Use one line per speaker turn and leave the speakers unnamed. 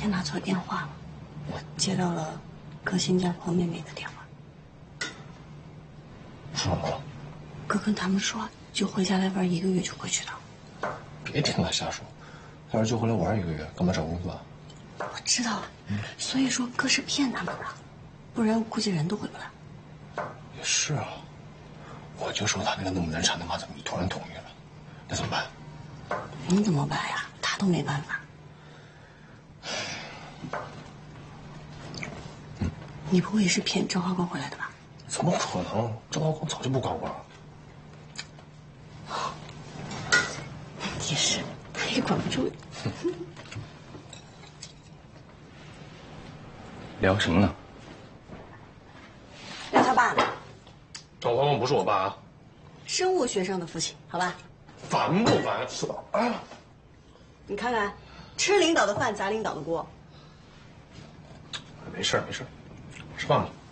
天拿错电话了，我接到了哥新加坡妹妹的电话。
说什么了？
哥跟他们说，就回家来玩1个月就回去的。
别听他瞎说，要是就回来玩1个月，干嘛找工作啊？
我知道了，所以说哥是骗他们的，不然估计人都回不来。
也是啊，我就说他那个那么难缠的马怎么就突然同意了？那怎么办？
你怎么办呀？他都没办法。你不会也是骗赵浩光回来的吧？
怎么可能？赵浩光早就不管我了。
也是，他也管不住。
聊什么呢？
聊他爸呢。
赵浩光不是我爸啊。
生物学上的父亲，好吧？
烦不烦？是吧？哎呀，
你看看，吃领导的饭砸领导的锅。
没事没事，吃饭吧。